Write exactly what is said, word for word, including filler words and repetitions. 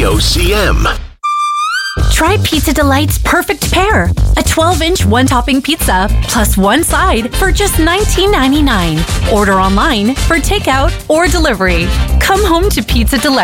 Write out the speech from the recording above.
V O C M. Try Pizza Delight's Perfect Pair, a twelve-inch one-topping pizza plus one side for just nineteen ninety-nine. Order online for takeout or delivery. Come home to Pizza Delight.